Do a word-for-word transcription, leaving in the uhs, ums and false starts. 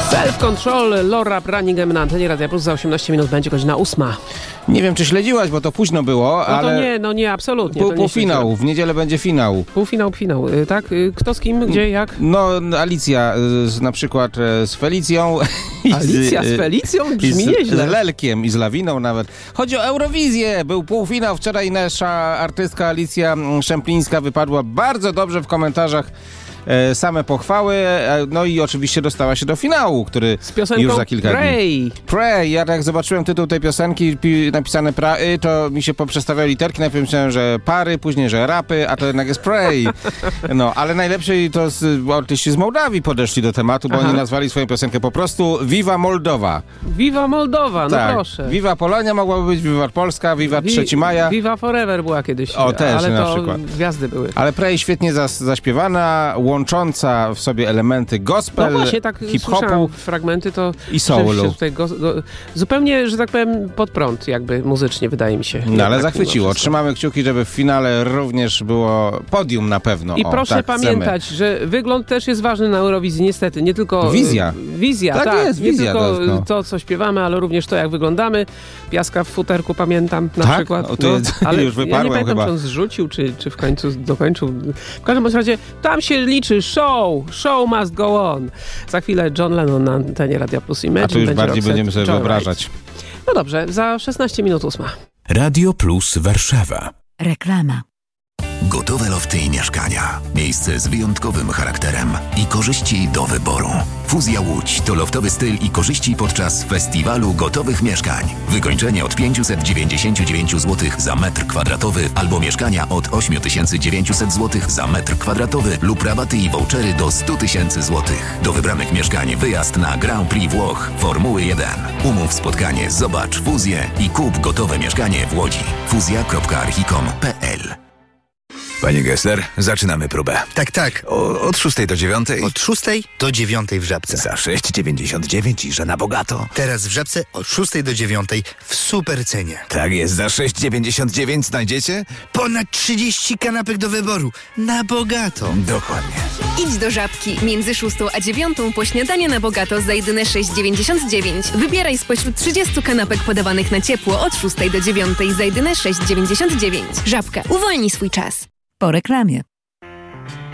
Self Control, Laura Branigan na antenie Radia Plus. Za osiemnaście minut będzie godzina ósma. Nie wiem, czy śledziłaś, bo to późno było, no ale... No to nie, no nie, absolutnie. Pół, półfinał, w niedzielę będzie finał. Półfinał, finał, tak? Kto z kim, gdzie, jak? No, Alicja z, na przykład z Felicją. Alicja z Felicją? Brzmi nieźle. Z Lelkiem i z Lawiną nawet. Chodzi o Eurowizję. Był półfinał. Wczoraj nasza artystka Alicja Szemplińska wypadła bardzo dobrze w komentarzach. Same pochwały, no i oczywiście dostała się do finału, który z piosenką już za kilka Pray. dni. Pray. Ja jak zobaczyłem tytuł tej piosenki pi- napisane Pray, to mi się poprzestawiały literki. Najpierw myślałem, że pary, później, że rapy, a to jednak jest Pray. No, ale najlepszej to z, artyści z Mołdawii podeszli do tematu, bo Aha. oni nazwali swoją piosenkę po prostu Viva Moldowa. Viva Moldowa, no tak. proszę. Viva Polonia mogłaby być, Viva Polska, Viva Vi- trzeciego maja. Viva Forever była kiedyś. O, też ale na to przykład. Gwiazdy były. Ale Pray świetnie zas- zaśpiewana, łącząca w sobie elementy gospel, no właśnie, tak hip-hopu fragmenty to i soulu. Tutaj go, go, zupełnie, że tak powiem, pod prąd jakby muzycznie, wydaje mi się. No ale zachwyciło. Trzymamy kciuki, żeby w finale również było podium na pewno. I o, proszę tak pamiętać, chcemy. że wygląd też jest ważny na Eurowizji, niestety. Nie tylko... Wizja. Wizja, tak. tak. jest, nie wizja. tylko to, no. to, co śpiewamy, ale również to, jak wyglądamy. Piaska w futerku pamiętam na tak? przykład. O, to no, ale już ja nie wyparłem pamiętam, chyba. czy on zrzucił, czy, czy w końcu dokończył. W każdym razie tam się liczy show. Show must go on. Za chwilę John Lennon na antenie Radia Plus Imagine. A tu już będzie bardziej Roxette, będziemy sobie Joyride. wyobrażać. No dobrze, za szesnaście minut ósma. Radio Plus Warszawa. Reklama. Gotowe lofty i mieszkania. Miejsce z wyjątkowym charakterem i korzyści do wyboru. Fuzja Łódź to loftowy styl i korzyści podczas festiwalu gotowych mieszkań. Wykończenie od pięćset dziewięćdziesiąt dziewięć złotych za metr kwadratowy albo mieszkania od osiem tysięcy dziewięćset złotych za metr kwadratowy lub rabaty i vouchery do sto tysięcy złotych. Do wybranych mieszkań wyjazd na Grand Prix Włoch Formuły jeden. Umów spotkanie, zobacz fuzję i kup gotowe mieszkanie w Łodzi. fuzja kropka archicom kropka p l. Panie Gessler, zaczynamy próbę. Tak, tak. O, od szóstej do dziewiątej? Od szóstej do dziewiątej w Żabce. Za sześć dziewięćdziesiąt dziewięć i że na bogato. Teraz w Żabce od szóstej do dziewiątej w super cenie. Tak jest, za sześć dziewięćdziesiąt dziewięć znajdziecie? Ponad trzydzieści kanapek do wyboru. Na bogato. Dokładnie. Idź do Żabki. Między szóstą a dziewiątą po śniadanie na bogato za jedyne sześć dziewięćdziesiąt dziewięć. Wybieraj spośród trzydziestu kanapek podawanych na ciepło od szóstej do dziewiątej za jedyne sześć dziewięćdziesiąt dziewięć. Żabka. Uwolnij swój czas. Po reklamie.